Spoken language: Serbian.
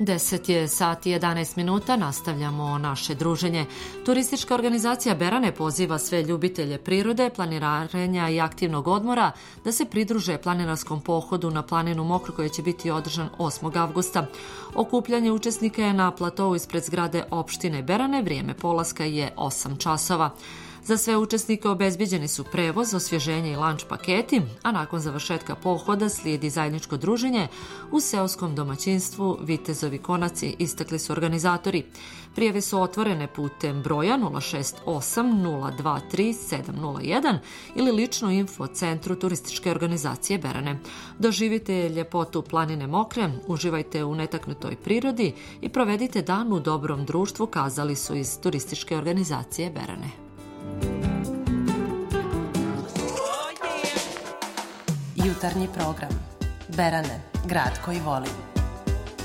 10 je sati 11 minuta, nastavljamo naše druženje. Turistička organizacija Berane poziva sve ljubitelje prirode, planinarenja i aktivnog odmora da se pridruže planinarskom pohodu na planinu Mokro koji će biti održan 8. avgusta. Okupljanje učesnika je na platovu ispred zgrade opštine Berane, vrijeme polaska je 8 časova. Za sve učesnike obezbeđeni su prevoz, osvježenje i lanč paketi, a nakon završetka pohoda slijedi zajedničko druženje u seoskom domaćinstvu Vitezovi konaci, istakli su organizatori. Prijave su otvorene putem broja 068 023 701 ili lično info centru turističke organizacije Berane. Doživite ljepotu planine Mokre, uživajte u netaknutoj prirodi i provedite dan u dobrom društvu, kazali su iz turističke organizacije Berane. Jutarnji program. Berane, grad koji volim.